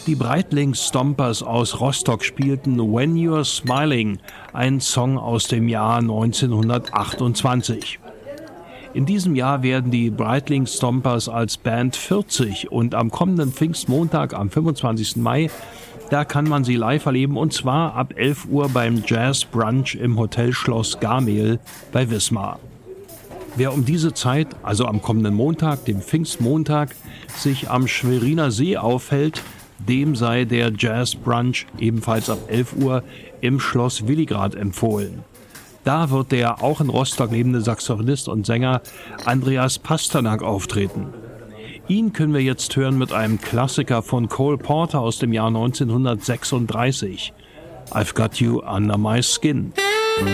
Die Breitling Stompers aus Rostock spielten When You're Smiling, ein Song aus dem Jahr 1928. In diesem Jahr werden die Breitling Stompers als Band 40 und am kommenden Pfingstmontag, am 25. Mai, da kann man sie live erleben, und zwar ab 11 Uhr beim Jazz Brunch im Hotel Schloss Garmel bei Wismar. Wer um diese Zeit, also am kommenden Montag, dem Pfingstmontag, sich am Schweriner See aufhält, dem sei der Jazz Brunch ebenfalls ab 11 Uhr im Schloss Willigrad empfohlen. Da wird der auch in Rostock lebende Saxophonist und Sänger Andreas Pasternak auftreten. Ihn können wir jetzt hören mit einem Klassiker von Cole Porter aus dem Jahr 1936. I've Got You Under My Skin.